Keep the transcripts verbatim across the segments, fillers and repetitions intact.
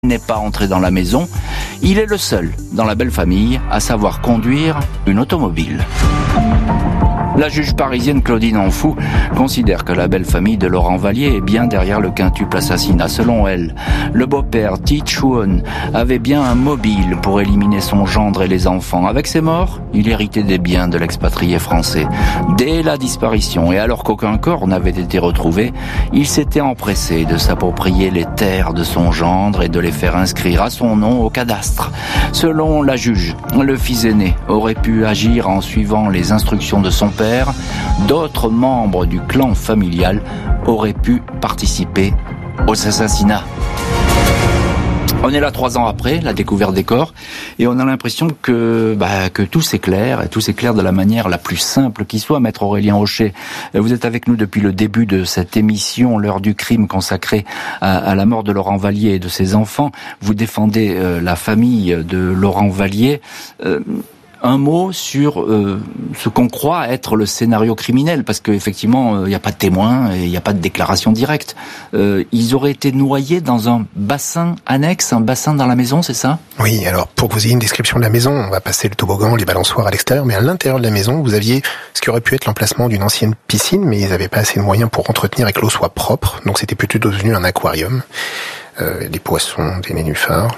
n'est pas entré dans la maison. Il est le seul dans la belle famille à savoir conduire une automobile. La juge parisienne Claudine Anfou considère que la belle famille de Laurent Vallier est bien derrière le quintuple assassinat. Selon elle, le beau-père Thi Chuan avait bien un mobile pour éliminer son gendre et les enfants. Avec ses morts, il héritait des biens de l'expatrié français. Dès la disparition, et alors qu'aucun corps n'avait été retrouvé, il s'était empressé de s'approprier les terres de son gendre et de les faire inscrire à son nom au cadastre. Selon la juge, le fils aîné aurait pu agir en suivant les instructions de son père. D'autres membres du clan familial auraient pu participer aux assassinats. On est là trois ans après la découverte des corps et on a l'impression que bah, que tout s'éclaire et tout s'éclaire de la manière la plus simple qui soit. Maître Aurélien Hochet, vous êtes avec nous depuis le début de cette émission, l'heure du crime consacrée à, à la mort de Laurent Vallier et de ses enfants. Vous défendez euh, la famille de Laurent Vallier. Euh, Un mot sur euh, ce qu'on croit être le scénario criminel, parce qu'effectivement, il euh, n'y a pas de témoins, il n'y a pas de déclaration directe. Euh, ils auraient été noyés dans un bassin annexe, un bassin dans la maison, c'est ça ? Oui, alors pour que vous ayez une description de la maison, on va passer le toboggan, les balançoires à l'extérieur, mais à l'intérieur de la maison, vous aviez ce qui aurait pu être l'emplacement d'une ancienne piscine, mais ils n'avaient pas assez de moyens pour entretenir et que l'eau soit propre, donc c'était plutôt devenu un aquarium, euh, des poissons, des nénuphars.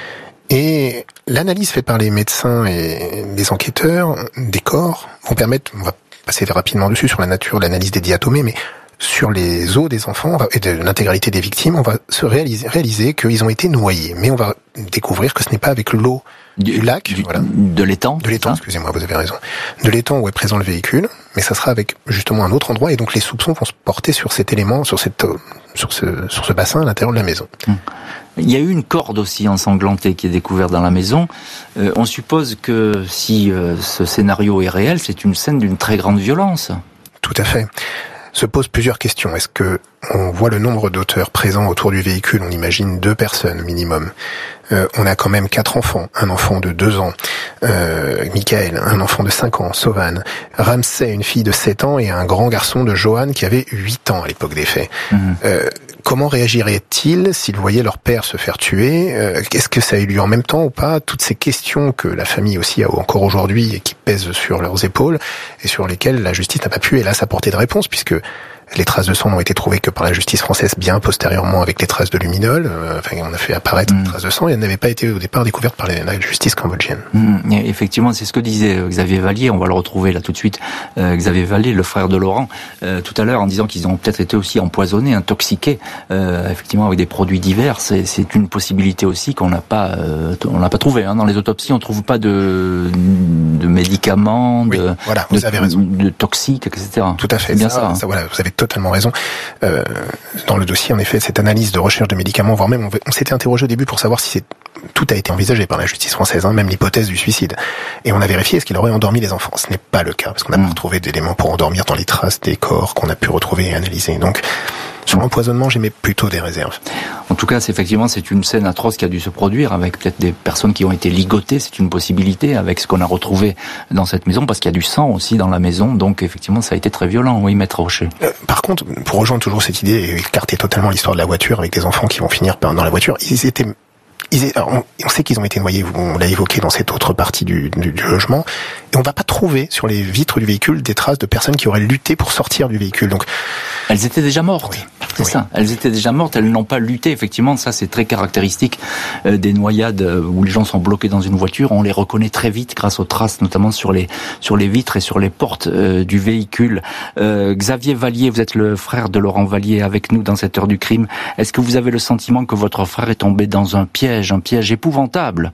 Et l'analyse faite par les médecins et les enquêteurs des corps vont permettre, on va passer rapidement dessus sur la nature, l'analyse des diatomées, mais sur les os des enfants et de l'intégralité des victimes, on va se réaliser, réaliser qu'ils ont été noyés. Mais on va découvrir que ce n'est pas avec l'eau du, du lac, du, voilà. De l'étang. De l'étang, excusez-moi, vous avez raison. De l'étang où est présent le véhicule, mais ça sera avec justement un autre endroit, et donc les soupçons vont se porter sur cet élément, sur cette, sur ce, sur ce bassin à l'intérieur de la maison. Hum. Il y a eu une corde aussi ensanglantée qui est découverte dans la maison. Euh, on suppose que si euh, ce scénario est réel, c'est une scène d'une très grande violence. Tout à fait. Se posent plusieurs questions. Est-ce que on voit le nombre d'auteurs présents autour du véhicule? On imagine deux personnes minimum. Euh, on a quand même quatre enfants. Un enfant de deux ans, euh, Michael, un enfant de cinq ans, Sauvane, Ramsay, une fille de sept ans, et un grand garçon de Johan qui avait huit ans à l'époque des faits. Mmh. Euh, comment réagiraient-ils s'ils voyaient leur père se faire tuer? euh, Est-ce que ça a eu lieu en même temps ou pas? Toutes ces questions que la famille aussi a encore aujourd'hui et qui pèsent sur leurs épaules et sur lesquelles la justice n'a pas pu, hélas, apporter de réponse, puisque les traces de sang n'ont été trouvées que par la justice française bien postérieurement avec les traces de luminol. Euh, enfin, on a fait apparaître mmh. les traces de sang et elles n'avaient pas été au départ découvertes par la, la justice cambodgienne. Mmh. Effectivement, c'est ce que disait Xavier Vallier. On va le retrouver là tout de suite. Euh, Xavier Vallier, le frère de Laurent, euh, tout à l'heure en disant qu'ils ont peut-être été aussi empoisonnés, intoxiqués, euh, effectivement avec des produits divers. C'est, c'est une possibilité aussi qu'on n'a pas, euh, on n'a pas trouvé. Hein. Dans les autopsies, on trouve pas de, de médicaments, oui, de, voilà, vous de, avez raison. de toxiques, et cetera. Tout à fait. C'est bien ça, ça. Hein. ça voilà, vous avez totalement raison. Euh, dans le dossier, en effet, cette analyse de recherche de médicaments, voire même, on, on s'était interrogé au début pour savoir si c'est, tout a été envisagé par la justice française, hein, même l'hypothèse du suicide. Et on a vérifié est-ce qu'il aurait endormi les enfants. Ce n'est pas le cas, parce qu'on n'a mmh. pas retrouvé d'éléments pour endormir dans les traces des corps qu'on a pu retrouver et analyser. Donc, sur l'empoisonnement, j'émets plutôt des réserves. En tout cas, c'est effectivement, c'est une scène atroce qui a dû se produire avec peut-être des personnes qui ont été ligotées. C'est une possibilité avec ce qu'on a retrouvé dans cette maison, parce qu'il y a du sang aussi dans la maison. Donc, effectivement, ça a été très violent. Oui, Maître Hochet. Euh, par contre, pour rejoindre toujours cette idée et écarter totalement l'histoire de la voiture avec des enfants qui vont finir dans la voiture, ils étaient... Ils, on, on sait qu'ils ont été noyés, on l'a évoqué dans cette autre partie du, du, du logement, et on va pas trouver sur les vitres du véhicule des traces de personnes qui auraient lutté pour sortir du véhicule. Donc, elles étaient déjà mortes. Oui. C'est oui. ça. Elles étaient déjà mortes. Elles n'ont pas lutté. Effectivement, ça c'est très caractéristique euh, des noyades où les gens sont bloqués dans une voiture. On les reconnaît très vite grâce aux traces, notamment sur les sur les vitres et sur les portes euh, du véhicule. Euh, Xavier Vallier, vous êtes le frère de Laurent Vallier avec nous dans cette heure du crime. Est-ce que vous avez le sentiment que votre frère est tombé dans un piège, un piège épouvantable?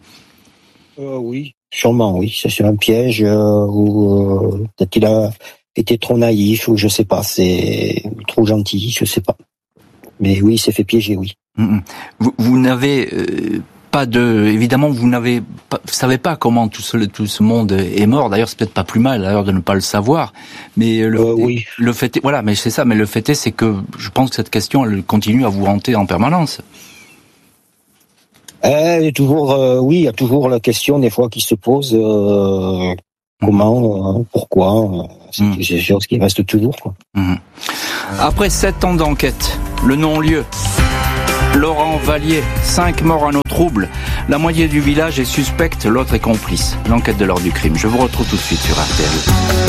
Euh, oui, sûrement, oui. C'est un piège euh, où euh, peut-être qu'il a été trop naïf ou je sais pas, c'est trop gentil, je sais pas. Mais oui, il s'est fait piéger, oui. Mmh. Vous, vous n'avez euh, pas de, évidemment, vous n'avez pas, vous savez pas comment tout ce tout ce monde est mort. D'ailleurs, c'est peut-être pas plus mal d'ailleurs de ne pas le savoir. Mais le, euh, fait, oui. le fait est, voilà, mais c'est ça. Mais le fait est, c'est que je pense que cette question, elle continue à vous hanter en permanence. Euh, toujours, euh, oui, il y a toujours la question des fois qui se pose. Euh, comment, euh, pourquoi euh, C'est mmh. des choses qui restent toujours, quoi. Mmh. Après sept ans d'enquête, le non-lieu Laurent Vallier, cinq morts à nos troubles. La moitié du village est suspecte, l'autre est complice. L'enquête de l'heure du crime. Je vous retrouve tout de suite sur R T L.